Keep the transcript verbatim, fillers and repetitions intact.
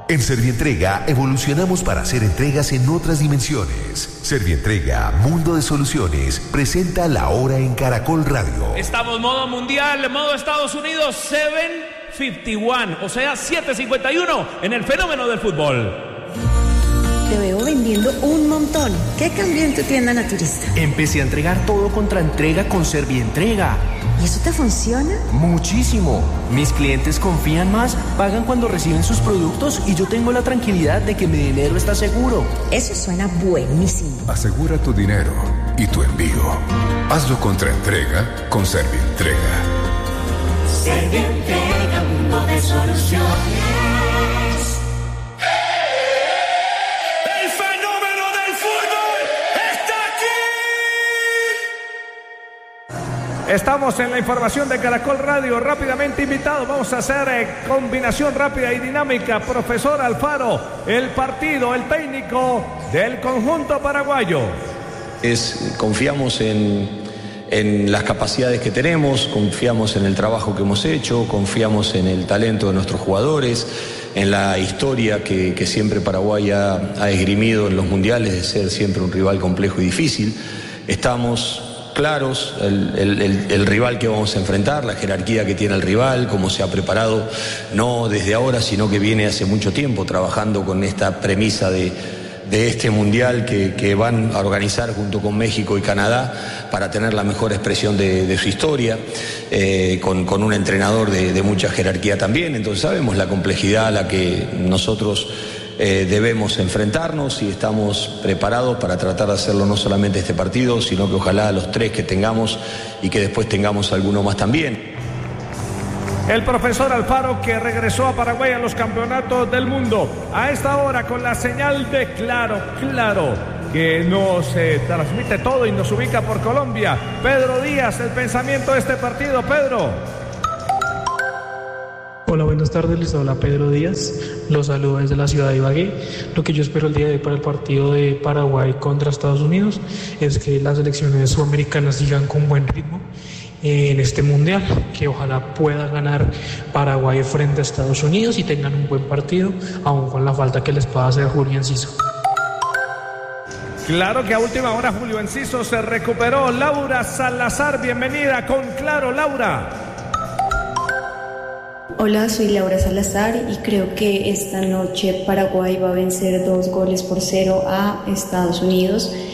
En Servientrega evolucionamos para hacer entregas en otras dimensiones. Servientrega, Mundo de Soluciones, presenta La Hora en Caracol Radio. Estamos modo mundial, modo Estados Unidos, siete cincuenta y uno, o sea, siete cincuenta y uno en el fenómeno del fútbol. Te veo vendiendo un montón. ¿Qué cambió en tu tienda naturista? Empecé a entregar todo contra entrega con Servientrega. ¿Y eso te funciona? Muchísimo. Mis clientes confían más, pagan cuando reciben sus productos y yo tengo la tranquilidad de que mi dinero está seguro. Eso suena buenísimo. Asegura tu dinero y tu envío. Hazlo contra entrega con Servientrega. Servientrega, mundo de soluciones. Estamos en la información de Caracol Radio, rápidamente invitados, vamos a hacer eh, combinación rápida y dinámica. Profesor Alfaro, el partido, el técnico del conjunto paraguayo. Es, confiamos en, en las capacidades que tenemos, confiamos en el trabajo que hemos hecho, confiamos en el talento de nuestros jugadores, en la historia que, que siempre Paraguay ha, ha esgrimido en los mundiales de ser siempre un rival complejo y difícil. Estamos claros, el, el, el, el rival que vamos a enfrentar, la jerarquía que tiene el rival, cómo se ha preparado, no desde ahora, sino que viene hace mucho tiempo trabajando con esta premisa de, de este mundial que, que van a organizar junto con México y Canadá para tener la mejor expresión de, de su historia, eh, con, con un entrenador de, de mucha jerarquía también. Entonces sabemos la complejidad a la que nosotros Eh, debemos enfrentarnos y estamos preparados para tratar de hacerlo no solamente este partido, sino que ojalá los tres que tengamos y que después tengamos alguno más también. El profesor Alfaro, que regresó a Paraguay a los campeonatos del mundo, a esta hora con la señal de Claro, Claro, que nos eh, transmite todo y nos ubica por Colombia. Pedro Díaz, el pensamiento de este partido, Pedro. Hola, buenas tardes, les habla Pedro Díaz, los saludo desde la ciudad de Ibagué. Lo que yo espero el día de hoy para el partido de Paraguay contra Estados Unidos es que las selecciones sudamericanas sigan con buen ritmo en este mundial, que ojalá pueda ganar Paraguay frente a Estados Unidos y tengan un buen partido, aun con la falta que les pueda hacer Julio Enciso. Claro que a última hora Julio Enciso se recuperó. Laura Salazar, bienvenida con Claro, Laura. Hola, soy Laura Salazar y creo que esta noche Paraguay va a vencer dos goles por cero a Estados Unidos.